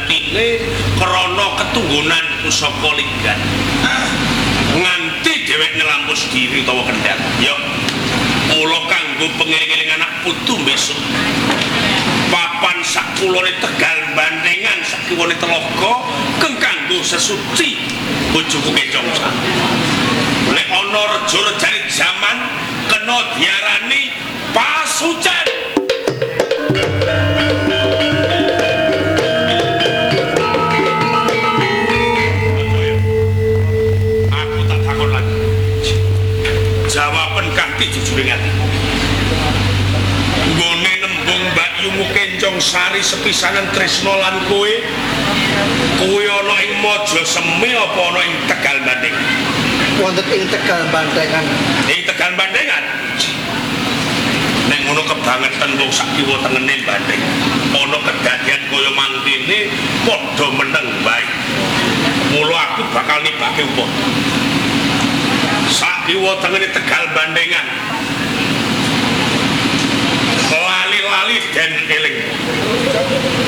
batine krana ketunggunanku saka ligan. Nganti dhewek nelampus diri utawa kendhat. Ya. Mula kanggo pengiling-iling anak putu besok. Papan sakulone Tegal Bandengan sakiwane Telaga keng kanggo sesuci bojoku Kencong Sari. Nek ana reja-rejane jaman kena diarani pasucen. Aku tak takon lagi. Jawaban kanthi jujuring ati. Nggone nembung Mbak Yumu Kencong Sari sepisanan tresna lan kowe ana ing Maja Semi apa ana ing Tegal Bandengan? Wonten ing Tegal Bandengan. Ing Tegal Bandengan. Nek ngono kebangetan wong sak kiwa tengene Bandeng. Ana kedadian kaya mangkene padha meneng bae. Mula aku bakal nibake upah. Sak kiwa tengene Tegal Bandengan. Lali-lali den eling.